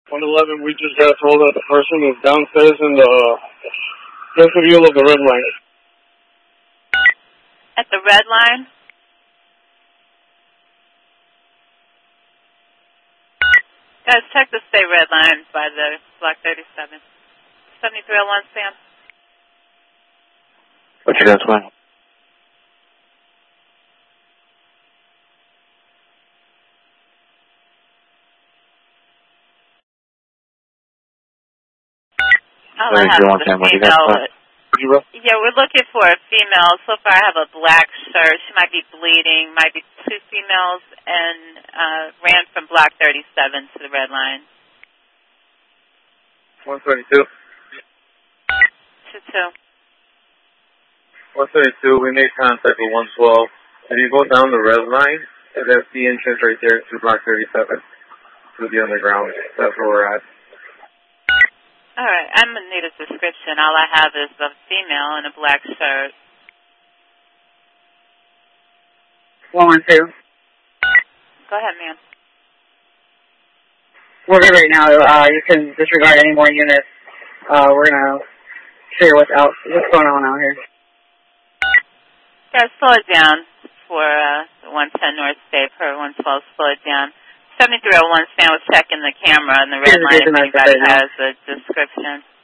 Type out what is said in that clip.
111, we just got told that the person is downstairs in the vestibule of the Red Line. At the Red Line? Guys, check the state Red Line by the Block 37. 7301, Sam. What you guys want? All I have is a female. Yeah, we're looking for a female. So far I have a black shirt. She might be bleeding, might be two females, and ran from Block 37 to the Red Line. 132. 22. 132, we made contact with 112. If you go down the Red Line, that's the entrance right there to Block 37, to the underground. That's where we're at. All right, I'm going to need a description. All I have is a female in a black shirt. 112. Go ahead, ma'am. We're good right now. You can disregard any more units. We're going to figure what's going on out here. Guys, slow it down for 110 North State per 112. Slow it down. 7301, Stan was checking the camera, and the Red Line, if anybody has a description.